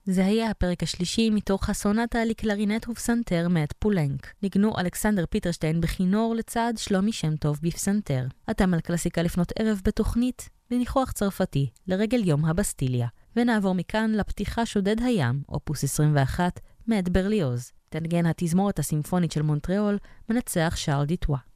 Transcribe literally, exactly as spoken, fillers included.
זה היה הפרק השלישי מתוך הסונטה לקלרינט ופסנתר מאת פולנק. ניגנו אלכסנדר פיטרשטיין בכינור לצד שלומי שם טוב בפסנתר. אתם על קלאסיקה לפנות ערב בתוכנית בניחוח צרפתי לרגל יום הבסטיליה. ונעבור מכאן לפתיחה שודד הים, אופוס עשרים ואחת, מאת ברליוז. תנגן התזמורת הסימפונית של מונטריאול, מנצח שארל דיטואה.